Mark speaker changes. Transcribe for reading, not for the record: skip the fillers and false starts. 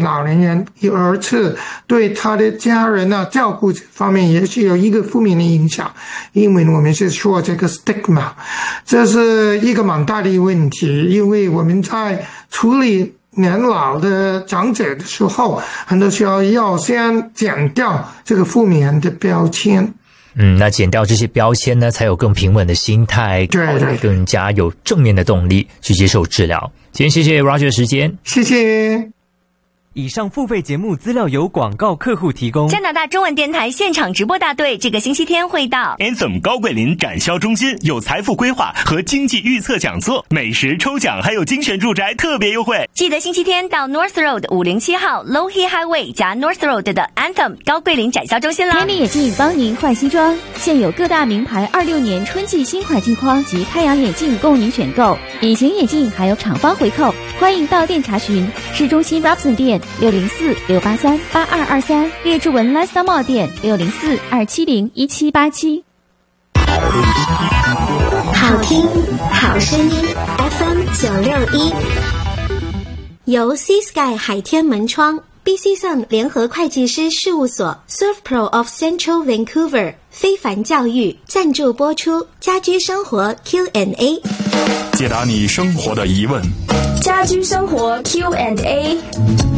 Speaker 1: 老年人，而且对他的家人啊照顾方面也是有一个负面的影响。因为我们是说这个 stigma， 这是一个蛮大的问题，因为我们在处理年老的长者的时候，很多时候要先减掉这个负面的标签。
Speaker 2: 那减掉这些标签呢，才有更平稳的心态，
Speaker 1: 对，
Speaker 2: 更加有正面的动力去接受治疗。今天谢谢 Roger 的时间，
Speaker 1: 谢谢。
Speaker 3: 以上付费节目资料由广告客户提供。
Speaker 4: 加拿大中文电台现场直播大队这个星期天会到
Speaker 5: Anthem 高桂林展销中心，有财富规划和经济预测讲座、美食抽奖，还有精选住宅特别优惠。
Speaker 4: 记得星期天到 North Road 507号 Low He Highway 加 North Road 的 Anthem 高桂林展销中心啦。
Speaker 6: 天美眼镜帮您换新装，现有各大名牌26年春季新款镜框及太阳眼镜供您选购，隐形眼镜还有厂方回扣，欢迎到店查询。市中心 Robson 店604-683-8223，列治文 Lifestyle Mall 店604-270-1787。
Speaker 7: 好听好声音 FM 961，由 Sea Sky 海天门窗 BC Sun 联合会计师事务所 ServPro of Central Vancouver 非凡教育赞助播出。家居生活 Q&A，
Speaker 5: 解答你生活的疑问。
Speaker 8: 家居生活 Q&A。